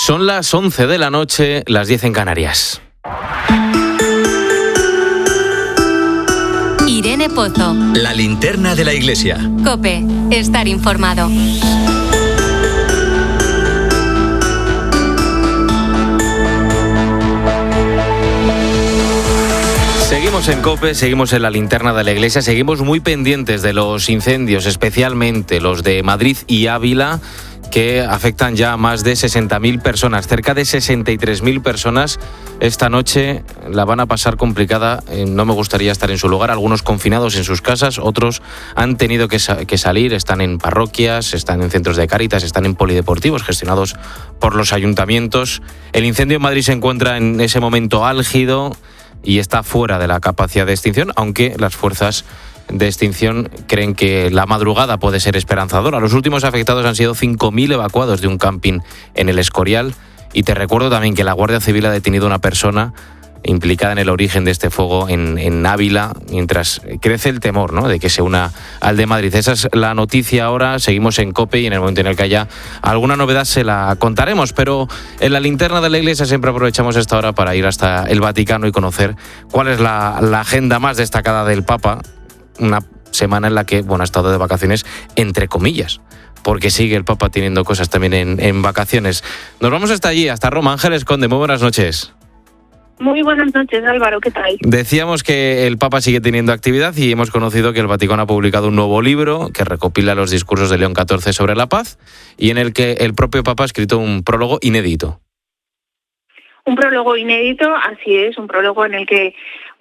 Son las 11 de la noche, las 10 en Canarias. Irene Pozo. La linterna de la iglesia. COPE. Estar informado. Seguimos en COPE, seguimos en la linterna de la iglesia, seguimos muy pendientes de los incendios, especialmente los de Madrid y Ávila, que afectan ya a más de 60.000 personas. Cerca de 63.000 personas esta noche la van a pasar complicada. No me gustaría estar en su lugar. Algunos confinados en sus casas, otros han tenido que salir, están en parroquias, están en centros de Cáritas, están en polideportivos gestionados por los ayuntamientos. El incendio en Madrid se encuentra en ese momento álgido y está fuera de la capacidad de extinción, aunque las fuerzas de extinción creen que la madrugada puede ser esperanzadora. Los últimos afectados han sido 5.000 evacuados de un camping en el Escorial. Y te recuerdo también que la Guardia Civil ha detenido a una persona implicada en el origen de este fuego en Ávila, mientras crece el temor, ¿no?, de que se una al de Madrid. Esa es la noticia ahora. Seguimos en COPE y en el momento en el que haya alguna novedad se la contaremos, pero en la linterna de la iglesia siempre aprovechamos esta hora para ir hasta el Vaticano y conocer cuál es la agenda más destacada del Papa. Una semana en la que, ha estado de vacaciones, entre comillas, porque sigue el Papa teniendo cosas también en vacaciones. Nos vamos hasta allí, hasta Roma. Ángeles Conde, muy buenas noches. Muy buenas noches, Álvaro, ¿qué tal? Decíamos que el Papa sigue teniendo actividad y hemos conocido que el Vaticano ha publicado un nuevo libro que recopila los discursos de León XIV sobre la paz y en el que el propio Papa ha escrito un prólogo inédito. Un prólogo inédito, así es, un prólogo en el que,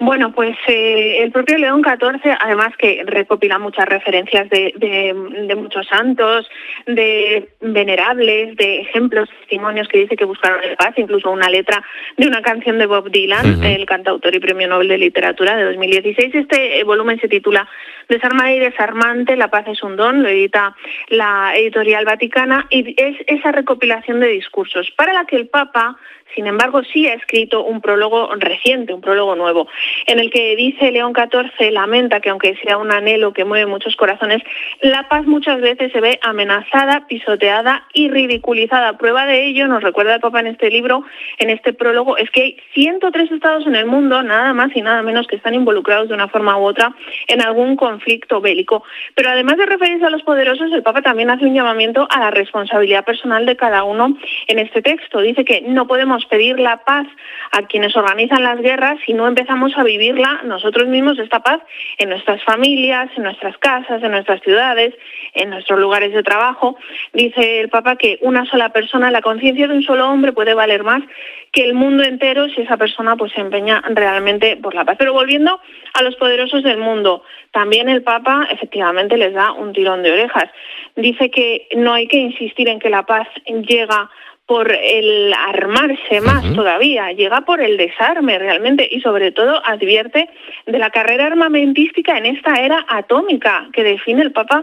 el propio León XIV, además que recopila muchas referencias de muchos santos, de venerables, de ejemplos, testimonios que dice que buscaron la paz, incluso una letra de una canción de Bob Dylan, el cantautor y premio Nobel de Literatura de 2016. Este volumen se titula Desarmada y desarmante, la paz es un don, lo edita la editorial Vaticana, y es esa recopilación de discursos para la que el Papa, sin embargo, sí ha escrito un prólogo reciente, un prólogo nuevo, en el que dice León XIV, lamenta que aunque sea un anhelo que mueve muchos corazones, la paz muchas veces se ve amenazada, pisoteada y ridiculizada. Prueba de ello, nos recuerda el Papa en este libro, en este prólogo, es que hay 103 estados en el mundo, nada más y nada menos, que están involucrados de una forma u otra en algún conflicto bélico. Pero además de referirse a los poderosos, el Papa también hace un llamamiento a la responsabilidad personal de cada uno en este texto. Dice que no podemos pedir la paz a quienes organizan las guerras si no empezamos a vivirla nosotros mismos, esta paz, en nuestras familias, en nuestras casas, en nuestras ciudades, en nuestros lugares de trabajo. Dice el Papa que una sola persona, la conciencia de un solo hombre puede valer más que el mundo entero si esa persona se empeña realmente por la paz. Pero volviendo a los poderosos del mundo, también el Papa efectivamente les da un tirón de orejas. Dice que no hay que insistir en que la paz llega por el armarse más todavía, llega por el desarme realmente, y sobre todo advierte de la carrera armamentística en esta era atómica que define el Papa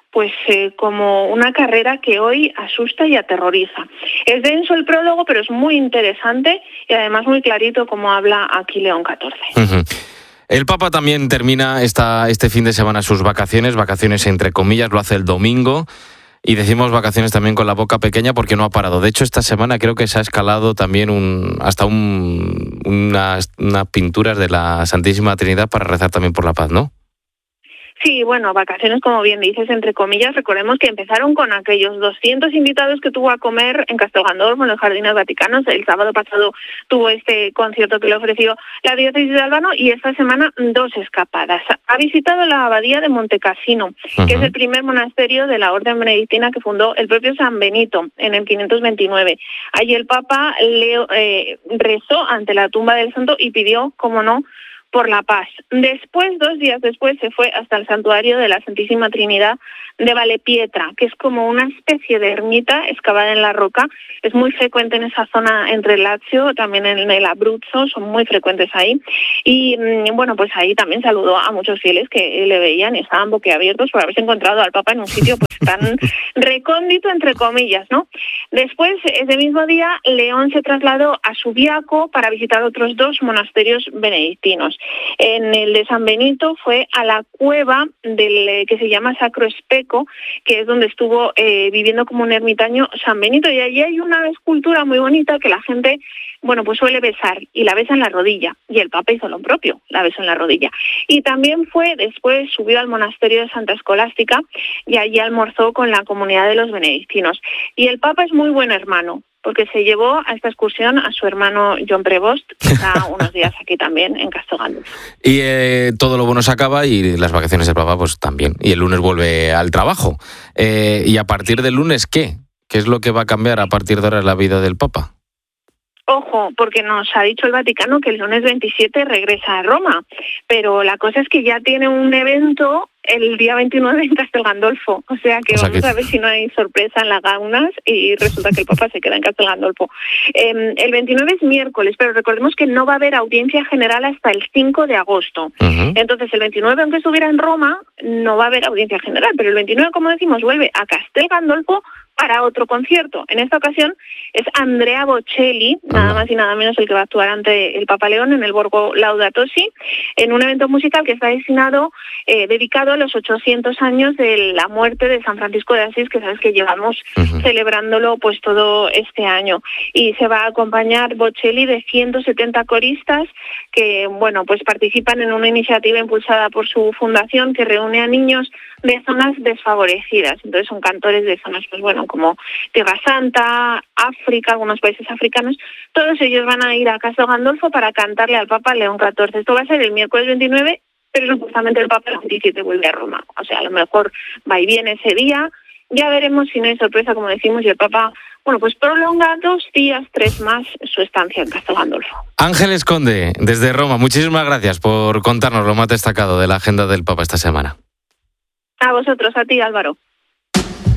como una carrera que hoy asusta y aterroriza. Es denso el prólogo, pero es muy interesante y además muy clarito como habla aquí León XIV. El Papa también termina este fin de semana sus vacaciones entre comillas, lo hace el domingo. Y decimos vacaciones también con la boca pequeña porque no ha parado. De hecho, esta semana creo que se ha escalado también unas pinturas de la Santísima Trinidad para rezar también por la paz, ¿no? Sí, vacaciones, como bien dices, entre comillas. Recordemos que empezaron con aquellos 200 invitados que tuvo a comer en Castel Gandolfo, en los Jardines Vaticanos. El sábado pasado tuvo este concierto que le ofreció la diócesis de Albano y esta semana 2 escapadas. Ha visitado la abadía de Montecassino, que es el primer monasterio de la orden benedictina que fundó el propio San Benito en el 529. Allí el Papa rezó ante la tumba del santo y pidió, como no, por la paz. Después, 2 días después, se fue hasta el santuario de la Santísima Trinidad de Valepietra, que es como una especie de ermita excavada en la roca. Es muy frecuente en esa zona entre el Lazio, también en el Abruzzo, son muy frecuentes ahí. Y ahí también saludó a muchos fieles que le veían y estaban boquiabiertos por haberse encontrado al Papa en un sitio tan recóndito, entre comillas, ¿no? Después, ese mismo día, León se trasladó a Subiaco para visitar otros 2 monasterios benedictinos. En el de San Benito fue a la cueva del que se llama Sacro Especo, que es donde estuvo viviendo como un ermitaño San Benito, y allí hay una escultura muy bonita que la gente, bueno, pues suele besar, y la besa en la rodilla, y el Papa hizo lo propio, la besó en la rodilla. Y también después subió al monasterio de Santa Escolástica, y allí almorzó con la comunidad de los benedictinos. Y el Papa es muy buen hermano, porque se llevó a esta excursión a su hermano John Prevost, que está unos días aquí también en Castel Gandolfo. Y todo lo bueno se acaba y las vacaciones del Papa pues también. Y el lunes vuelve al trabajo. Y a partir del lunes, ¿qué? ¿Qué es lo que va a cambiar a partir de ahora en la vida del Papa? Ojo, porque nos ha dicho el Vaticano que el lunes 27 regresa a Roma, pero la cosa es que ya tiene un evento el día 29 en Castel Gandolfo, o sea que vamos a ver si no hay sorpresa en las gaunas y resulta que el Papa se queda en Castel Gandolfo. El 29 es miércoles, pero recordemos que no va a haber audiencia general hasta el 5 de agosto. Uh-huh. Entonces el 29, aunque estuviera en Roma, no va a haber audiencia general, pero el 29, como decimos, vuelve a Castel Gandolfo para otro concierto. En esta ocasión es Andrea Bocelli, nada más y nada menos el que va a actuar ante el Papa León en el Borgo Laudato Si, en un evento musical que está dedicado a los 800 años de la muerte de San Francisco de Asís, que sabes que llevamos celebrándolo pues todo este año. Y se va a acompañar Bocelli de 170 coristas que, bueno, pues participan en una iniciativa impulsada por su fundación que reúne a niños de zonas desfavorecidas. Entonces son cantores de zonas, pues bueno, como Tierra Santa, África, algunos países africanos. Todos ellos van a ir a Castel Gandolfo para cantarle al Papa León XIV. Esto va a ser el miércoles 29, pero supuestamente el Papa el 27 vuelve a Roma. O sea, a lo mejor va y viene ese día. Ya veremos si no hay sorpresa, como decimos, y el Papa, bueno, pues prolonga 2 días, 3 más su estancia en Castel Gandolfo. Ángeles Conde, desde Roma, muchísimas gracias por contarnos lo más destacado de la agenda del Papa esta semana. A vosotros, a ti, Álvaro.